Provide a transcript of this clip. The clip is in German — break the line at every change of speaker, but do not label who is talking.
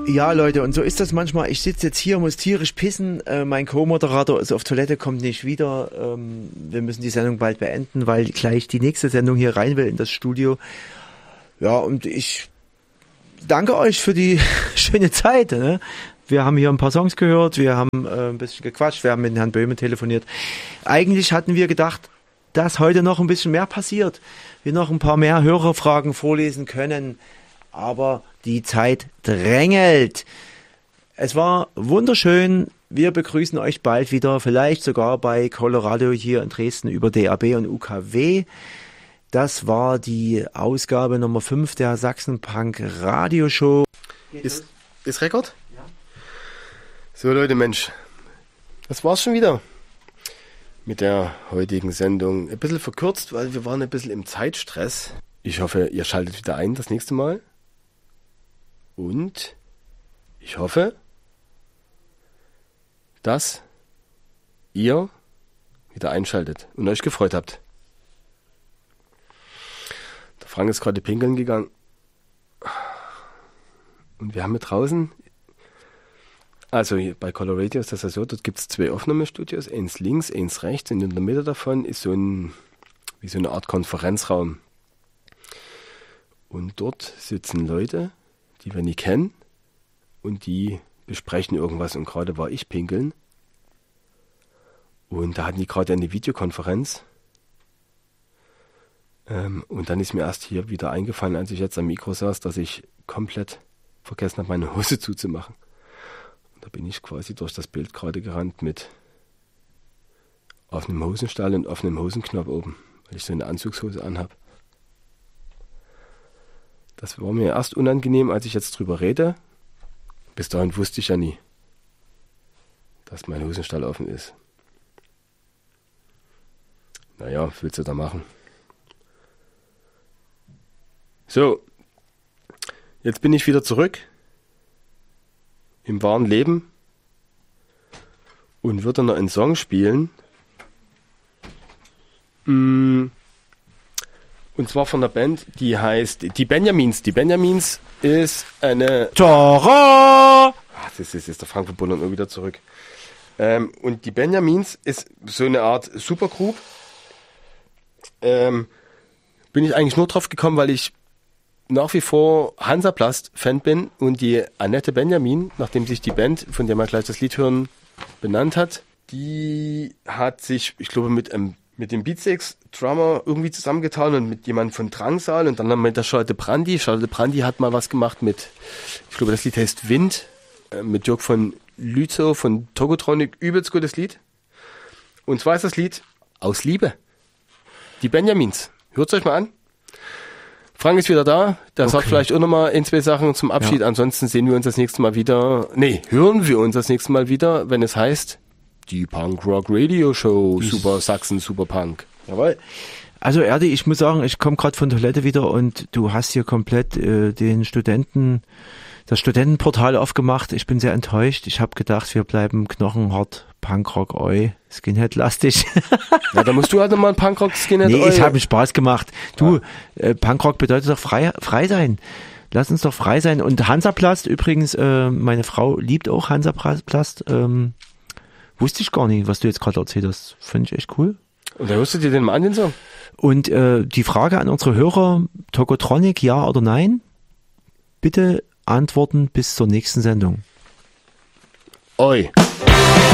Ja, Leute, und so ist das manchmal. Ich sitze jetzt hier, muss tierisch pissen. Mein Co-Moderator ist auf Toilette, kommt nicht wieder. Wir müssen die Sendung bald beenden, weil gleich die nächste Sendung hier rein will in das Studio. Ja, und ich danke euch für die schöne Zeit. Ne? Wir haben hier ein paar Songs gehört, wir haben ein bisschen gequatscht, wir haben mit Herrn Böhme telefoniert. Eigentlich hatten wir gedacht, dass heute noch ein bisschen mehr passiert. Wir noch ein paar mehr Hörerfragen vorlesen können. Aber die Zeit drängelt. Es war wunderschön. Wir begrüßen euch bald wieder, vielleicht sogar bei Colorado hier in Dresden über DAB und UKW. Das war die Ausgabe Nummer 5 der Sachsen-Punk Radioshow.
Ist Rekord? Ja. So Leute, Mensch, das war's schon wieder mit der heutigen Sendung. Ein bisschen verkürzt, weil wir waren ein bisschen im Zeitstress. Ich hoffe, ihr schaltet wieder ein das nächste Mal. Und ich hoffe, dass ihr wieder einschaltet und euch gefreut habt. Der Frank ist gerade pinkeln gegangen. Und wir haben hier draußen, also hier bei Colorado ist das ja so, dort gibt es 2 Aufnahmestudios, eins links, eins rechts, und in der Mitte davon ist so eine Art Konferenzraum. Und dort sitzen Leute, die wir nie kennen, und die besprechen irgendwas, und gerade war ich pinkeln und da hatten die gerade eine Videokonferenz, und dann ist mir erst hier wieder eingefallen, als ich jetzt am Mikro saß, dass ich komplett vergessen habe, meine Hose zuzumachen. Und da bin ich quasi durch das Bild gerade gerannt mit offenem Hosenstall und offenem Hosenknopf oben, weil ich so eine Anzugshose anhab. Das war mir erst unangenehm, als ich jetzt drüber rede. Bis dahin wusste ich ja nie, dass mein Hosenstall offen ist. Naja, was willst du da machen? So, jetzt bin ich wieder zurück im wahren Leben und würde noch einen Song spielen. Und zwar von der Band, die heißt Die Benjamins. Die Benjamins ist eine...
Tara!
Das ist der Frank von Bullern auch wieder zurück. Und die Benjamins ist so eine Art Supergroup. Bin ich eigentlich nur drauf gekommen, weil ich nach wie vor Hansaplast-Fan bin und die Annette Benjamin, nachdem sich die Band, von der man gleich das Lied hören, benannt hat, die hat sich, ich glaube, mit dem Beatsteaks-Drummer irgendwie zusammengetan und mit jemandem von Drangsal und dann mit der Charlotte Brandy. Charlotte Brandy hat mal was gemacht mit, ich glaube, das Lied heißt Wind, mit Jörg von Lützow von Togotronic, übelst gutes Lied. Und zwar ist das Lied Aus Liebe. Die Benjamins. Hört's euch mal an. Frank ist wieder da. Der sagt vielleicht auch nochmal 1, 2 Sachen zum Abschied. Ja. Ansonsten sehen wir uns das nächste Mal wieder. Hören wir uns das nächste Mal wieder, wenn es heißt die Punk-Rock Radio Show. Super Sachsen, Super Punk.
Jawohl. Also Erdi, ich muss sagen, ich komme gerade von Toilette wieder und du hast hier komplett das Studentenportal aufgemacht. Ich bin sehr enttäuscht. Ich habe gedacht, wir bleiben knochenhart Punkrock Oi, Skinhead-lastig.
Ja, da musst du halt nochmal ein Punkrock Skinhead
Oi. Nee, ich habe mir Spaß gemacht. Du, Punkrock bedeutet doch frei sein. Lass uns doch frei sein. Und Hansaplast, übrigens, meine Frau liebt auch Hansaplast. Wusste ich gar nicht, was du jetzt gerade erzählt hast. Finde ich echt cool.
Und da hörst du dir den mal an, den Song?
Und die Frage an unsere Hörer, Togotronic, ja oder nein? Bitte antworten bis zur nächsten Sendung.
Oi.